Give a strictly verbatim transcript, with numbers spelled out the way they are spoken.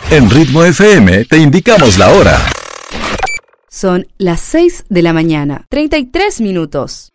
En Ritmo F M te indicamos la hora. Son las seis de la mañana, treinta y tres minutos.